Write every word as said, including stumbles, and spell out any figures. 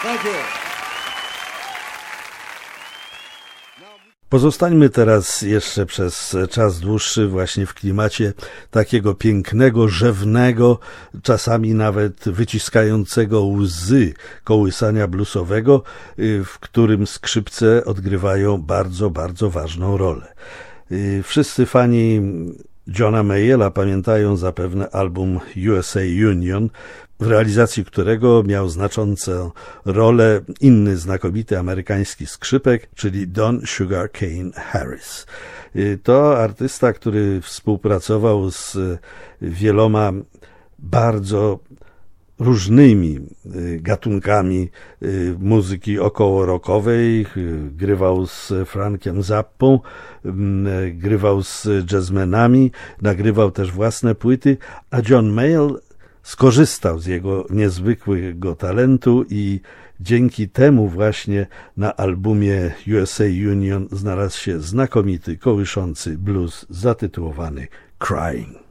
Thank you. Pozostańmy teraz jeszcze przez czas dłuższy właśnie w klimacie takiego pięknego, rzewnego, czasami nawet wyciskającego łzy kołysania bluesowego, w którym skrzypce odgrywają bardzo, bardzo ważną rolę. Wszyscy fani Johna Mayalla pamiętają zapewne album U S A Union, w realizacji którego miał znaczącą rolę inny znakomity amerykański skrzypek, czyli Don Sugarcane Harris. To artysta, który współpracował z wieloma bardzo różnymi gatunkami muzyki okołorockowej, grywał z Frankiem Zappą, grywał z jazzmenami, nagrywał też własne płyty, a John Mayall skorzystał z jego niezwykłego talentu i dzięki temu właśnie na albumie U S A Union znalazł się znakomity, kołyszący blues zatytułowany Crying.